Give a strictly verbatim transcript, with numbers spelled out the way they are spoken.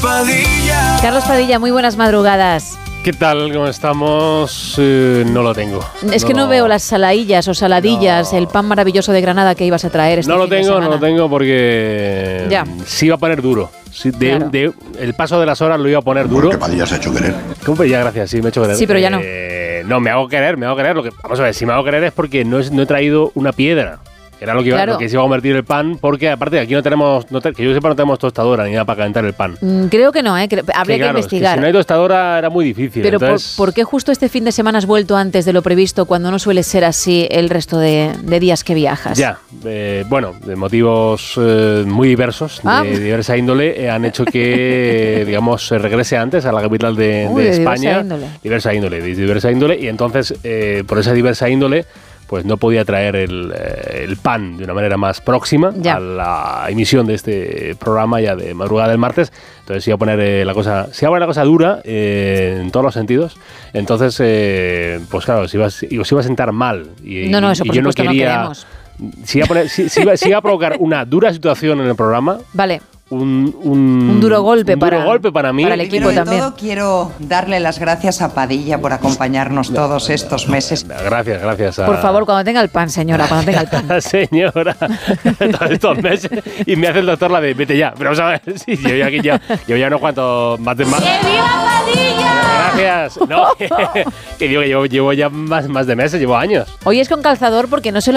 Padilla. Carlos Padilla, muy buenas madrugadas. ¿Qué tal? ¿Cómo estamos? Eh, no lo tengo. Es no, que no veo las saladillas o saladillas, no. el pan maravilloso de Granada que ibas a traer este No lo fin de tengo, semana. no lo tengo porque Ya. sí iba a poner duro. Sí, de, Claro. de, el paso de las horas lo iba a poner duro. Porque Padilla se ha hecho querer. ¿Cómo? Ya, gracias, sí, me he hecho querer. Sí, pero ya no. Eh, no, me hago querer, me hago querer. Lo que, vamos a ver, si me hago querer es porque no, es, no he traído una piedra. Era lo que, iba, Claro. lo que se iba a convertir el pan, porque aparte aquí no tenemos, no te, que yo sepa, no tenemos tostadora ni nada para calentar el pan. Mm, Creo que no, ¿eh? Creo- habría que, claro, investigar. Es que si no hay tostadora era muy difícil. Pero entonces, por, ¿por qué justo este fin de semana has vuelto antes de lo previsto cuando no suele ser así el resto de, de días que viajas? Ya, eh, bueno, de motivos eh, muy diversos, Ah. de diversa índole, eh, han hecho que, digamos, se regrese antes a la capital de, Uy, de de diversa España. índole. Diversa índole, de diversa índole, y entonces, eh, por esa diversa índole, pues no podía traer el, eh, el pan de una manera más próxima Ya. a la emisión de este programa ya de madrugada del martes. Entonces se iba a poner eh, la cosa, se iba a poner la cosa dura eh, en todos los sentidos. Entonces, eh, pues claro, se iba, se iba a sentar mal. Y, No, no, eso y por yo no supuesto no quería. queremos. Si iba, a poner, si, si iba, si iba a provocar una dura situación en el programa, Vale, un, un, un duro golpe, un para, duro golpe para mí. para el Primero equipo de también. todo, quiero darle las gracias a Padilla por acompañarnos todos estos meses. Gracias, gracias. A, Por favor, cuando tenga el pan, señora, cuando tenga el pan. señora, todos estos meses, y me hace el doctor la de vete ya. Pero vamos a ver, sí, yo ya aquí ya, yo ya no cuánto más de más. ¡Que viva Padilla! Gracias. No, que, que digo que llevo, llevo ya más, más de meses, llevo años. Hoy es con calzador porque no se lo